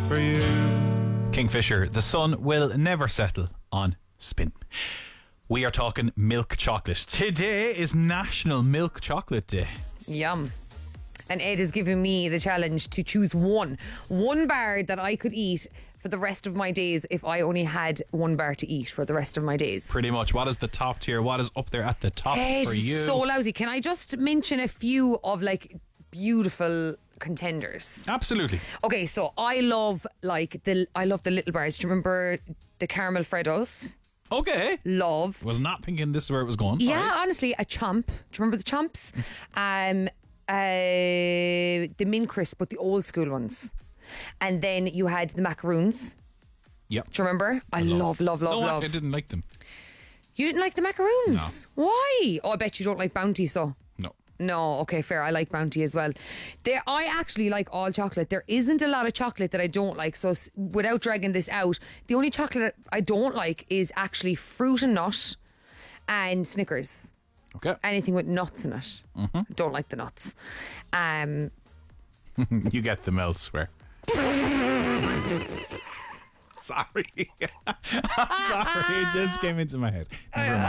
for you. Kingfisher, the sun will never settle on spin. We are talking milk chocolate. Today is National Milk Chocolate Day. Yum. And Ed is giving me the challenge to choose one bar that I could eat for the rest of my days if I only had one bar to eat for the rest of my days. Pretty much. What is the top tier? What is up there at the top for you? So lousy. Can I just mention a few of like beautiful contenders? Absolutely. Okay, so I love the little bars. Do you remember the caramel Freddos? Okay. Love. Was not thinking this is where it was going. Yeah, Right. honestly, a chomp. Do you remember the chomps? The mint crisp, but the old school ones. And then you had the macaroons. Yep. Do you remember? I love. No, I didn't like them. You didn't like the macaroons? No. Why? Oh, I bet you don't like Bounty, so. No, okay, fair. I like Bounty as well. I actually like all chocolate. There isn't a lot of chocolate that I don't like. So without dragging this out, the only chocolate I don't like is actually fruit and nut and Snickers. Okay. Anything with nuts in it. Mm-hmm. Don't like the nuts. You get them elsewhere. Sorry. Sorry, it just came into my head. Never mind.